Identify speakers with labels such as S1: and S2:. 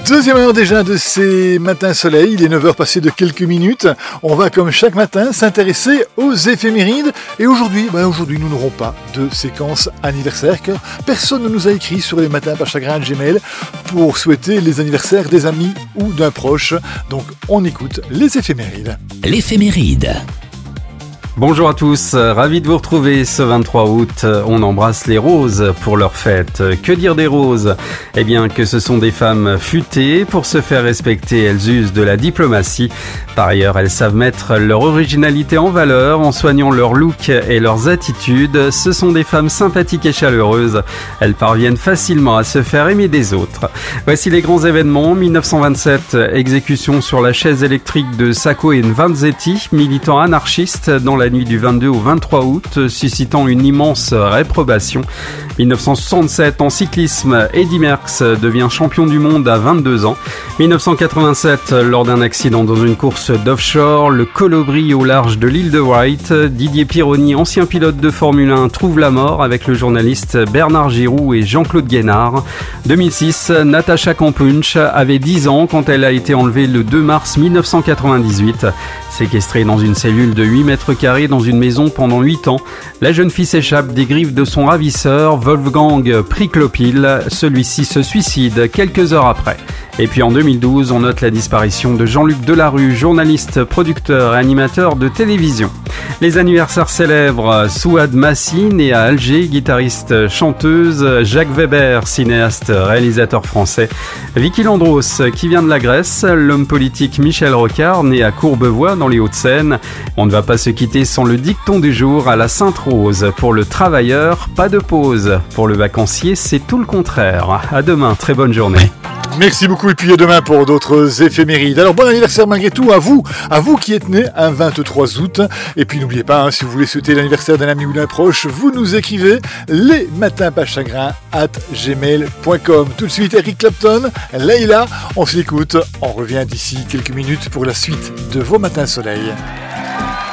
S1: Deuxième heure déjà de ces matins soleil, il est 9h passé de quelques minutes. On va comme chaque matin s'intéresser aux éphémérides. Et aujourd'hui, nous n'aurons pas de séquence anniversaire car personne ne nous a écrit sur les matins par chagrin Gmail pour souhaiter les anniversaires des amis ou d'un proche. Donc on écoute les éphémérides.
S2: L'éphéméride.
S3: Bonjour à tous, ravi de vous retrouver ce 23 août. On embrasse les roses pour leur fête. Que dire des roses ? Eh bien que ce sont des femmes futées. Pour se faire respecter, elles usent de la diplomatie. Par ailleurs, elles savent mettre leur originalité en valeur en soignant leur look et leurs attitudes. Ce sont des femmes sympathiques et chaleureuses. Elles parviennent facilement à se faire aimer des autres. Voici les grands événements. 1927, exécution sur la chaise électrique de Sacco et Vanzetti, militants anarchistes dans la nuit du 22 au 23 août, suscitant une immense réprobation. 1967, en cyclisme, Eddy Merckx devient champion du monde à 22 ans. 1987, lors d'un accident dans une course d'offshore, le colibri au large de l'île de Wight, Didier Pironi, ancien pilote de Formule 1, trouve la mort avec le journaliste Bernard Giroux et Jean-Claude Guénard. 2006, Natacha Kampusch avait 10 ans quand elle a été enlevée le 2 mars 1998. Séquestrée dans une cellule de 8 mètres carrés dans une maison pendant 8 ans, la jeune fille s'échappe des griffes de son ravisseur, Wolfgang Priklopil. Celui-ci se suicide quelques heures après. Et puis en 2012, on note la disparition de Jean-Luc Delarue, journaliste, producteur et animateur de télévision. Les anniversaires célèbres, Souad Massi, né à Alger, guitariste, chanteuse, Jacques Weber, cinéaste, réalisateur français, Vicky Landros, qui vient de la Grèce, l'homme politique Michel Rocard, né à Courbevoie, dans les Hauts-de-Seine. On ne va pas se quitter sans le dicton du jour à la Sainte-Rose. Pour le travailleur, pas de pause. Pour le vacancier, c'est tout le contraire. À demain, très bonne journée.
S1: Merci beaucoup et puis à demain pour d'autres éphémérides. Alors bon anniversaire malgré tout à vous qui êtes né un 23 août. Et puis n'oubliez pas, si vous voulez souhaiter l'anniversaire d'un ami ou d'un proche, vous nous écrivez lesmatinspaschagrins@gmail.com. Tout de suite Eric Clapton, Leila, on s'écoute. On revient d'ici quelques minutes pour la suite de vos matins soleil.